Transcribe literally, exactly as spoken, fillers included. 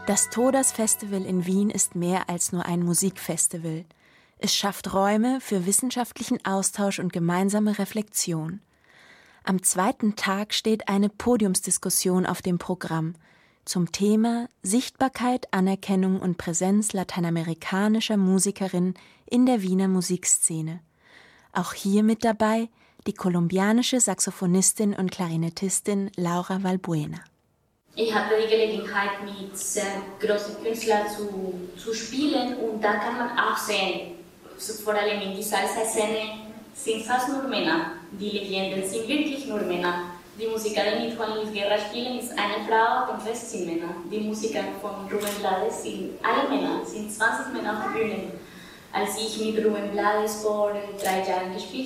Das Todas Festival in Wien ist mehr als nur ein Musikfestival. Es schafft Räume für wissenschaftlichen Austausch und gemeinsame Reflexion. Am zweiten Tag steht eine Podiumsdiskussion auf dem Programm zum Thema Sichtbarkeit, Anerkennung und Präsenz lateinamerikanischer Musikerinnen in der Wiener Musikszene. Auch hier mit dabei die kolumbianische Saxophonistin und Klarinettistin Laura Valbuena. Ich hatte die Gelegenheit, mit sehr großen Künstlern zu, zu spielen, und da kann man auch sehen, vor allem in dieser Szene sind fast nur Männer. Die Legenden sind wirklich nur Männer. Die Musikerin, die Juan Luis Guerra spielen, ist eine Frau, und Rest sind Männer. Die Musiker von Rubén Blades sind alle Männer, sind zwanzig Männer auf der Bühne. Als ich mit Rubén Blades vor drei Jahren gespielt